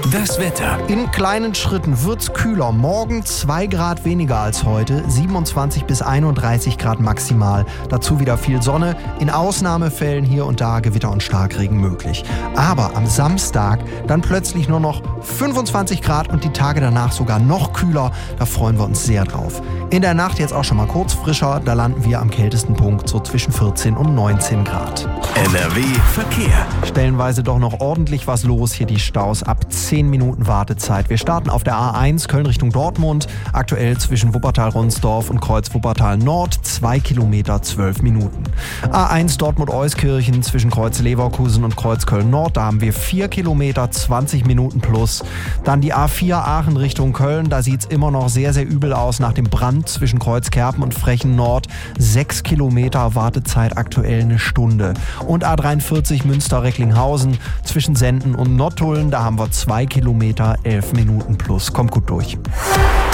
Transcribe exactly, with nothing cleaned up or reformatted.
Das Wetter. In kleinen Schritten wird's kühler. Morgen zwei Grad weniger als heute, siebenundzwanzig bis einunddreißig Grad maximal. Dazu wieder viel Sonne, in Ausnahmefällen hier und da Gewitter und Starkregen möglich. Aber am Samstag dann plötzlich nur noch fünfundzwanzig Grad und die Tage danach sogar noch kühler. Da freuen wir uns sehr drauf. In der Nacht jetzt auch schon mal kurz frischer, da landen wir am kältesten Punkt so zwischen vierzehn und neunzehn Grad. N R W Verkehr. Stellenweise doch noch ordentlich was los, hier die Staus ab zehn Minuten Wartezeit. Wir starten auf der A eins Köln Richtung Dortmund, aktuell zwischen Wuppertal-Ronsdorf und Kreuz Wuppertal Nord, zwei Kilometer, zwölf Minuten. A eins Dortmund-Euskirchen zwischen Kreuz Leverkusen und Kreuz Köln Nord, da haben wir vier Kilometer, zwanzig Minuten plus. Dann die A vier Aachen Richtung Köln, da sieht es immer noch sehr, sehr übel aus nach dem Brand zwischen Kreuz Kerpen und Frechen Nord, sechs Kilometer, Wartezeit aktuell eine Stunde. Und A dreiundvierzig Münster-Recklinghausen zwischen Senden und Nottuln, da haben wir zwei Kilometer, elf Minuten plus. Kommt gut durch.